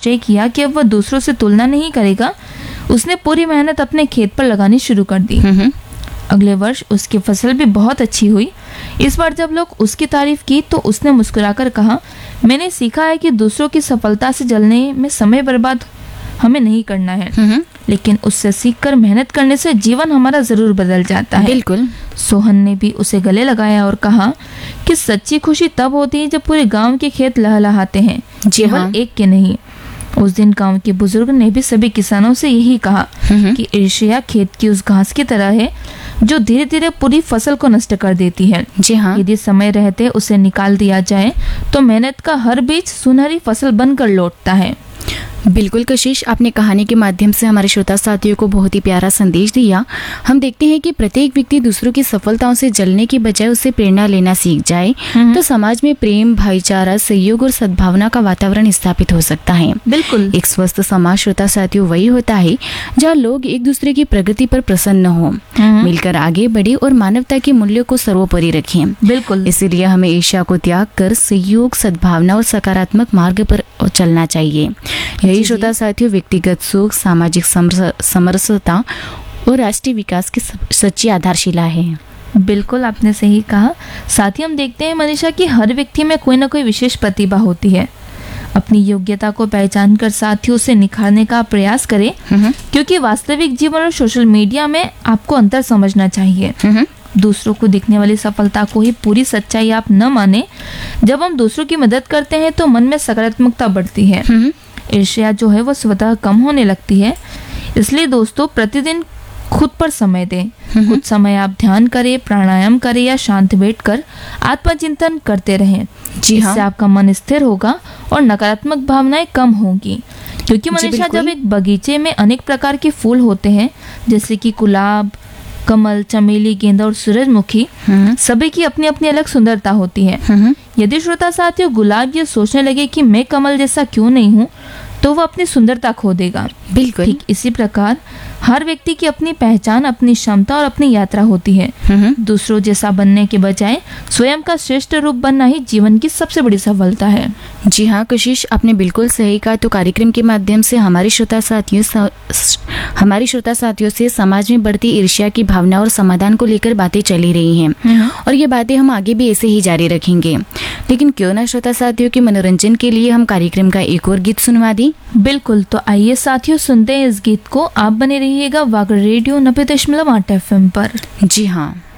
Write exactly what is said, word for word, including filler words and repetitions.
निश्चय किया कि अब वह दूसरों से तुलना नहीं करेगा, उसने पूरी मेहनत अपने खेत पर लगानी शुरू कर दी। अगले वर्ष उसकी फसल भी बहुत अच्छी हुई। इस बार जब लोग उसकी तारीफ की तो उसने मुस्कुराकर कहा, मैंने सीखा है कि दूसरों की सफलता से जलने में समय बर्बाद हमें नहीं करना है, लेकिन उससे सीखकर मेहनत करने से जीवन हमारा जरूर बदल जाता है। बिल्कुल। सोहन ने भी उसे गले लगाया और कहा कि सच्ची खुशी तब होती है जब पूरे गांव के खेत लहलहाते हैं, जी केवल हाँ। एक के नहीं। उस दिन गांव के बुजुर्ग ने भी सभी किसानों से यही कहा कि ईर्ष्या खेत की उस घास की तरह है जो धीरे धीरे पूरी फसल को नष्ट कर देती है। जी हाँ। यदि समय रहते उसे निकाल दिया जाए तो मेहनत का हर बीज सुनहरी फसल बनकर लौटता है। बिल्कुल कशिश, आपने कहानी के माध्यम से हमारे श्रोता साथियों को बहुत ही प्यारा संदेश दिया। हम देखते हैं कि प्रत्येक व्यक्ति दूसरों की सफलताओं से जलने की बजाय उससे प्रेरणा लेना सीख जाए तो समाज में प्रेम, भाईचारा, सहयोग और सद्भावना का वातावरण स्थापित हो सकता है। बिल्कुल। एक स्वस्थ समाज, श्रोता साथियों, वही होता है जहाँ लोग एक दूसरे की प्रगति पर प्रसन्न हो, मिलकर आगे बढ़े और मानवता के मूल्यों को सर्वोपरि रखें। बिल्कुल। इसीलिए हमें ईर्ष्या को त्याग कर सहयोग, सद्भावना और सकारात्मक मार्ग पर चलना चाहिए। यही श्रोता साथियों व्यक्तिगत सुख, सामाजिक समरसता और राष्ट्रीय विकास की सच्ची आधारशिला है। बिल्कुल, आपने सही कहा। साथ ही हम देखते हैं मनीषा कि हर व्यक्ति में कोई ना कोई विशेष प्रतिभा होती है। अपनी योग्यता को पहचान कर साथियों से निखारने का प्रयास करें, क्योंकि वास्तविक जीवन और सोशल मीडिया में आपको अंतर समझना चाहिए। दूसरों को दिखने वाली सफलता को ही पूरी सच्चाई आप न माने। जब हम दूसरों की मदद करते हैं तो मन में सकारात्मकता बढ़ती है, ईर्ष्या जो है वो स्वतः कम होने लगती है। इसलिए दोस्तों, प्रतिदिन खुद पर समय दें। कुछ समय आप ध्यान करें, प्राणायाम करें या शांत बैठकर आत्मचिंतन करते रहें। जी हाँ। इससे आपका मन स्थिर होगा और नकारात्मक भावनाएं कम होंगी। क्योंकि मनीषा, जब एक बगीचे में अनेक प्रकार के फूल होते हैं, जैसे कि गुलाब, कमल, चमेली, गेंदा और सूरजमुखी, सभी की अपनी अपनी अलग सुंदरता होती है। यदि श्रोता साथियों गुलाब ये सोचने लगे कि मैं कमल जैसा क्यों नहीं हूँ, तो वह अपनी सुंदरता खो देगा। बिल्कुल। ठीक इसी प्रकार हर व्यक्ति की अपनी पहचान, अपनी क्षमता और अपनी यात्रा होती है। दूसरों जैसा बनने के बजाय स्वयं का श्रेष्ठ रूप बनना ही जीवन की सबसे बड़ी सफलता है। जी हाँ कशिश, आपने बिल्कुल सही कहा। तो कार्यक्रम के माध्यम से हमारे श्रोता साथियों हमारी श्रोता साथियों से समाज में बढ़ती ईर्ष्या की भावना और समाधान को लेकर बातें चली रही हैं और ये बातें हम आगे भी ऐसे ही जारी रखेंगे। लेकिन क्यों ना श्रोता साथियों के मनोरंजन के लिए हम कार्यक्रम का एक और गीत सुनवा दी। बिल्कुल, तो आइए साथियों सुनते हैं इस गीत को। आप बने रहिएगा वागर रेडियो नब्बे दशमलव आठ एफ एम पर। जी हाँ।